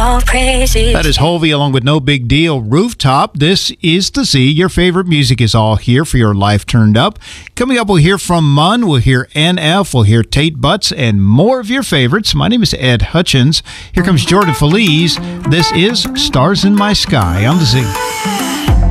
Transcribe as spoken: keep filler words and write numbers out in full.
all praises. That is Holvey along with No Big Deal. Rooftop. This is the Z. Your favorite music is all here for your life turned up. Coming up, we'll hear from Munn. We'll hear N F. We'll hear Tate Butts and more of your favorites. My name is Ed Hutchins. Here comes Jordan Feliz. This is Stars in My Sky on the Z.